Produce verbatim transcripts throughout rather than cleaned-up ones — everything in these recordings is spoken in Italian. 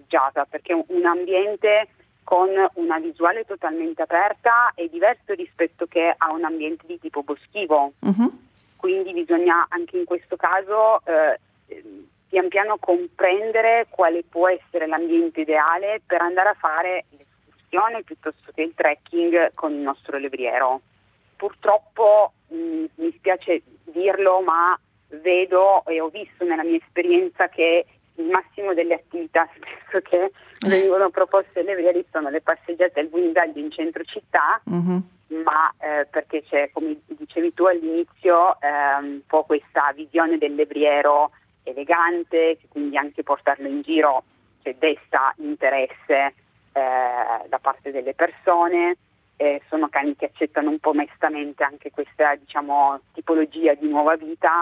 passeggiata, perché un ambiente con una visuale totalmente aperta è diverso rispetto che a un ambiente di tipo boschivo. Uh-huh. Quindi bisogna anche in questo caso eh, pian piano comprendere quale può essere l'ambiente ideale per andare a fare l'escursione piuttosto che il trekking con il nostro levriero. Purtroppo mh, mi spiace dirlo, ma vedo e ho visto nella mia esperienza che il massimo delle attività spesso che vengono proposte ai levrieri sono le passeggiate al guinzaglio in centro città, uh-huh. ma eh, perché c'è, come dicevi tu all'inizio, eh, un po' questa visione del levriero elegante, che quindi anche portarlo in giro cioè, desta interesse eh, da parte delle persone. Eh, sono cani che accettano un po' mestamente anche questa, diciamo, tipologia di nuova vita.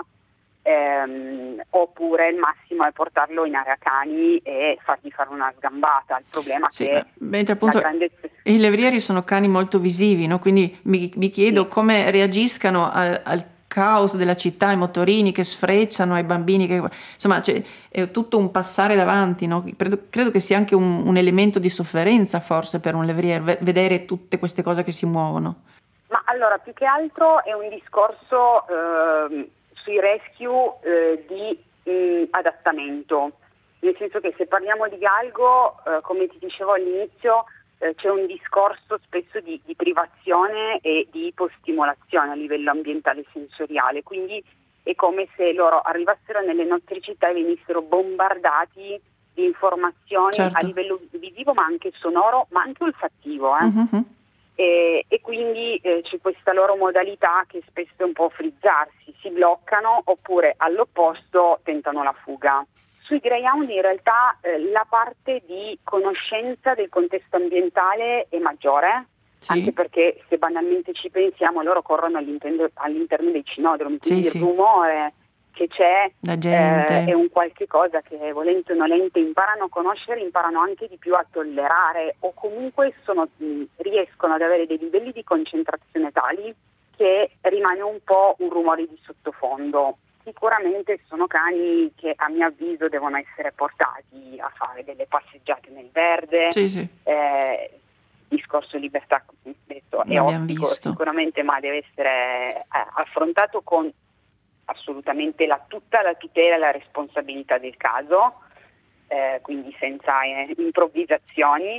Ehm, oppure il massimo è portarlo in area cani e fargli fare una sgambata. Il problema sì, che mentre appunto grandezza... i levrieri sono cani molto visivi, no? Quindi mi, mi chiedo sì. come reagiscano al, al caos della città, ai motorini che sfrecciano, ai bambini che insomma cioè, è tutto un passare davanti, no? credo, credo che sia anche un, un elemento di sofferenza forse per un levriere vedere tutte queste cose che si muovono. Ma allora più che altro è un discorso eh, sui rescue eh, di mh, adattamento, nel senso che se parliamo di galgo, eh, come ti dicevo all'inizio, eh, c'è un discorso spesso di, di privazione e di ipostimolazione a livello ambientale e sensoriale, quindi è come se loro arrivassero nelle nostre città e venissero bombardati di informazioni certo. a livello visivo ma anche sonoro, ma anche olfattivo, eh. Uh-huh. E, e quindi eh, c'è questa loro modalità che spesso è un po' frizzarsi, si bloccano oppure all'opposto tentano la fuga. Sui greyhound in realtà eh, la parte di conoscenza del contesto ambientale è maggiore, sì. anche perché se banalmente ci pensiamo loro corrono all'interno, all'interno dei cinodromi, quindi sì, il sì. rumore che c'è eh, è un qualche cosa che volente o nolente imparano a conoscere, imparano anche di più a tollerare o comunque sono, mh, riescono ad avere dei livelli di concentrazione tali che rimane un po' un rumore di sottofondo. Sicuramente sono cani che a mio avviso devono essere portati a fare delle passeggiate nel verde, sì, sì. Eh, discorso libertà detto, è ottico sicuramente, ma deve essere eh, affrontato con assolutamente la, tutta la tutela e la responsabilità del caso, eh, quindi senza eh, improvvisazioni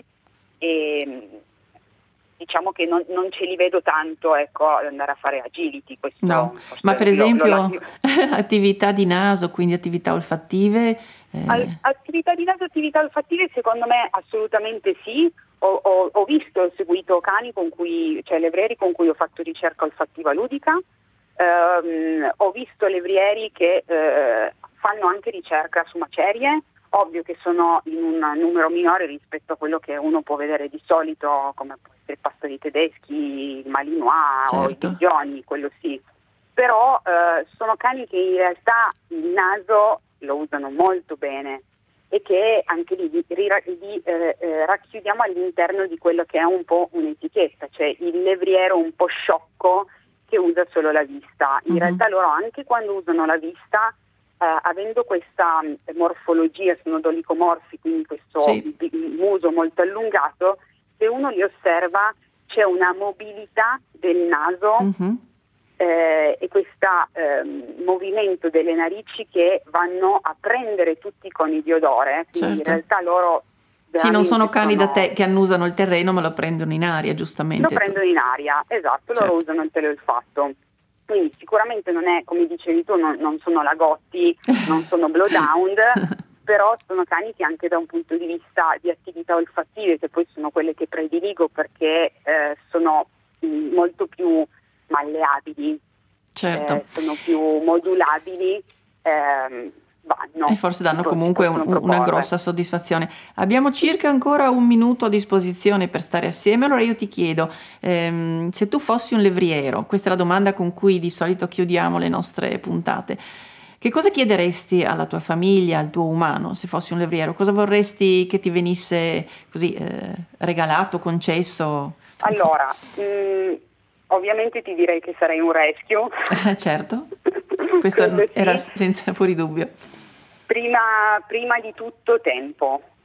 e diciamo che non, non ce li vedo tanto ecco ad andare a fare agility. Questo, no, ma per esempio lo, lo attività di naso, quindi attività olfattive? Eh. Attività di naso, attività olfattive secondo me assolutamente sì. Ho, ho, ho visto e seguito cani con cui, cioè levrieri con cui ho fatto ricerca olfattiva ludica. Um, ho visto levrieri che uh, fanno anche ricerca su macerie, ovvio che sono in un numero minore rispetto a quello che uno può vedere di solito, come può essere il pastori tedeschi, il malinois certo. o i bigioni, quello sì. Però uh, sono cani che in realtà il naso lo usano molto bene e che anche lì di, di, di, eh, eh, racchiudiamo all'interno di quello che è un po' un'etichetta, cioè il levriero un po' sciocco che usa solo la vista. In uh-huh. realtà loro anche quando usano la vista, eh, avendo questa eh, morfologia, sono dolicomorfi, quindi questo sì. b- muso molto allungato, se uno li osserva c'è una mobilità del naso uh-huh. eh, e questo eh, movimento delle narici che vanno a prendere tutti i coni di odore, quindi certo. in realtà loro sì, non sono cani sono... da te che annusano il terreno, ma lo prendono in aria, giustamente. Lo prendono in aria, esatto, certo. loro usano il teleolfatto. Quindi sicuramente non è, come dicevi tu, non, non sono lagotti, non sono blowhound, però sono cani che anche da un punto di vista di attività olfattive, che poi sono quelle che prediligo perché eh, sono mh, molto più malleabili, certo. eh, sono più modulabili, ehm, vanno. E forse danno comunque un, una grossa soddisfazione. Abbiamo circa ancora un minuto a disposizione per stare assieme, allora io ti chiedo, ehm, se tu fossi un levriero, questa è la domanda con cui di solito chiudiamo le nostre puntate, che cosa chiederesti alla tua famiglia, al tuo umano, se fossi un levriero? Cosa vorresti che ti venisse così eh, regalato, concesso? Allora, mh, ovviamente ti direi che sarei un rescue. Certo. Questo era senza fuori dubbio. Prima, prima di tutto tempo,